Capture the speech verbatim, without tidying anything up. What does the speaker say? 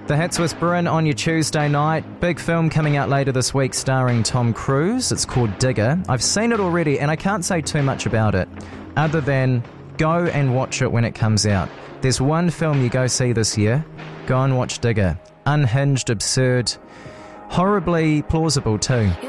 The Hits with Bryn on your Tuesday night. Big film coming out later this week starring Tom Cruise. It's called Digger. I've seen it already and I can't say too much about it other than go and watch it when it comes out. There's one film you go see this year. Go and watch Digger. Unhinged, absurd, horribly plausible too.